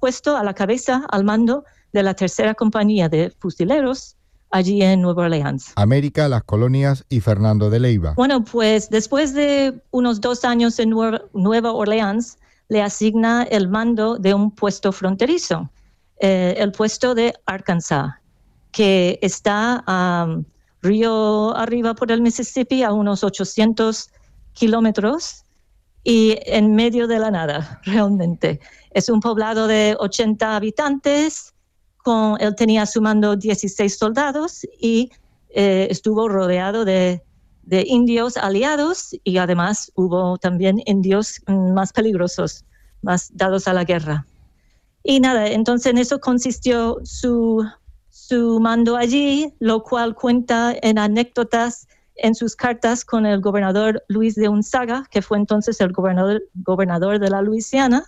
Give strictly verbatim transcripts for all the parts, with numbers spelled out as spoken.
puesto a la cabeza al mando de la tercera compañía de fusileros allí en Nueva Orleans. América, las colonias y Fernando de Leiva. Bueno, pues después de unos dos años en Nueva, Nueva Orleans, le asigna el mando de un puesto fronterizo, eh, el puesto de Arkansas, que está um, río arriba por el Mississippi a unos ochocientos kilómetros y en medio de la nada, realmente. Es un poblado de ochenta habitantes, con, él tenía a su mando dieciséis soldados y eh, estuvo rodeado de, de indios aliados y además hubo también indios más peligrosos, más dados a la guerra. Y nada, entonces en eso consistió su, su mando allí, lo cual cuenta en anécdotas en sus cartas con el gobernador Luis de Unzaga, que fue entonces el gobernador, gobernador de la Luisiana.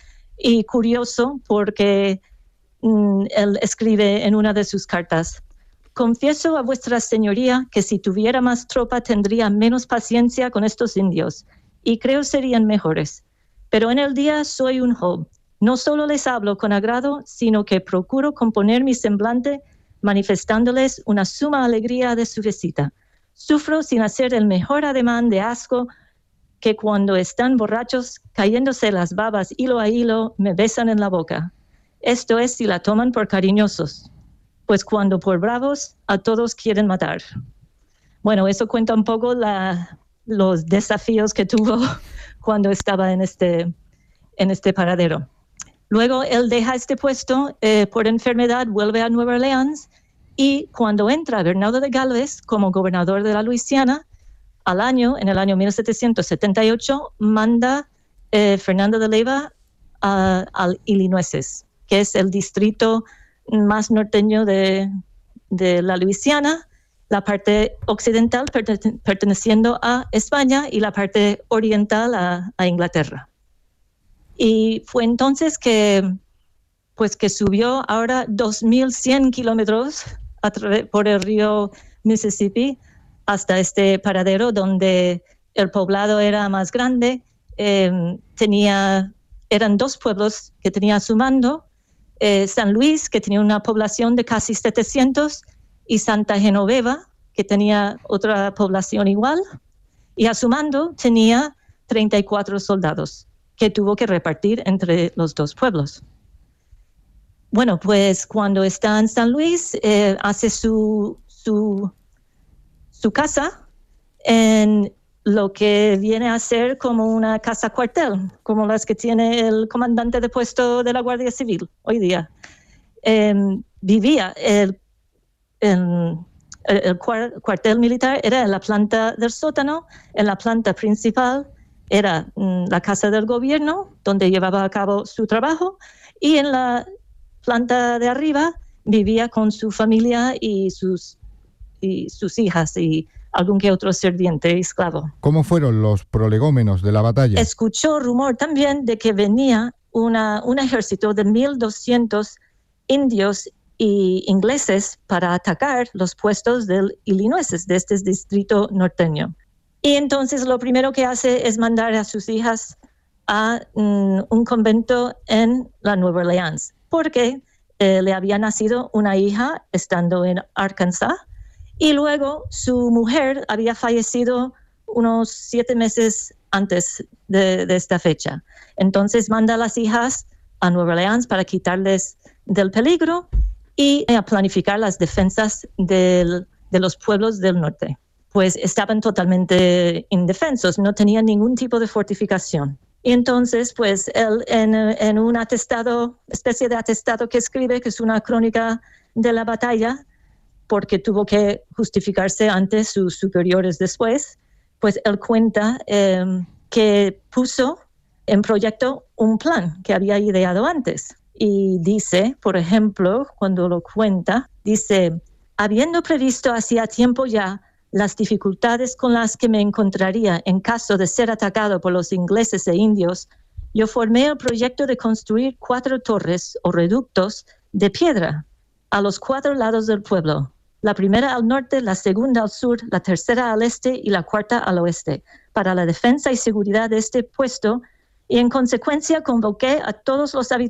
Y curioso porque mm, él escribe en una de sus cartas: confieso a vuestra señoría que si tuviera más tropa tendría menos paciencia con estos indios y creo serían mejores. Pero en el día soy un job. No solo les hablo con agrado, sino que procuro componer mi semblante manifestándoles una suma alegría de su visita. Sufro sin hacer el mejor ademán de asco que cuando están borrachos, cayéndose las babas hilo a hilo, me besan en la boca. Esto es si la toman por cariñosos, pues cuando por bravos, a todos quieren matar. Bueno, eso cuenta un poco la, los desafíos que tuvo cuando estaba en este, en este paradero. Luego él deja este puesto eh, por enfermedad, vuelve a Nueva Orleans y cuando entra Bernardo de Galvez como gobernador de la Luisiana, al año, en el año mil setecientos setenta y ocho, manda eh, Fernando de Leiva a, al Illinois, que es el distrito más norteño de, de la Luisiana, la parte occidental pertene- perteneciendo a España y la parte oriental a, a Inglaterra. Y fue entonces que, pues que subió ahora dos mil cien kilómetros a través, por el río Mississippi hasta este paradero donde el poblado era más grande. Eh, tenía, eran dos pueblos que tenía a su mando, eh, San Luis, que tenía una población de casi setecientos, y Santa Genoveva, que tenía otra población igual, y a su mando tenía treinta y cuatro soldados que tuvo que repartir entre los dos pueblos. Bueno, pues cuando está en San Luis, eh, hace su, su, su casa en lo que viene a ser como una casa cuartel, como las que tiene el comandante de puesto de la Guardia Civil hoy día. Eh, vivía el, el, el cuartel militar, era en la planta del sótano, en la planta principal era mm, la casa del gobierno, donde llevaba a cabo su trabajo, y en la planta de arriba vivía con su familia y sus, y sus hijas y algún que otro sirviente y esclavo. ¿Cómo fueron los prolegómenos de la batalla? Escuchó rumor también de que venía una, un ejército de mil doscientos indios y ingleses para atacar los puestos del Illinois, de este distrito norteño. Y entonces lo primero que hace es mandar a sus hijas a mm, un convento en la Nueva Orleans, porque eh, le había nacido una hija estando en Arkansas, y luego su mujer había fallecido unos siete meses antes de, de esta fecha. Entonces manda a las hijas a Nueva Orleans para quitarles del peligro y a planificar las defensas del, de los pueblos del norte. Pues estaban totalmente indefensos, no tenían ningún tipo de fortificación. Y entonces, pues él en, en un atestado, especie de atestado que escribe, que es una crónica de la batalla, porque tuvo que justificarse ante sus superiores después, pues él cuenta eh, que puso en proyecto un plan que había ideado antes. Y dice, por ejemplo, cuando lo cuenta, dice, habiendo previsto hacía tiempo ya las dificultades con las que me encontraría en caso de ser atacado por los ingleses e indios, yo formé el proyecto de construir cuatro torres o reductos de piedra a los cuatro lados del pueblo. La primera al norte, la segunda al sur, la tercera al este y la cuarta al oeste, para la defensa y seguridad de este puesto, y en consecuencia convoqué a todos los habitantes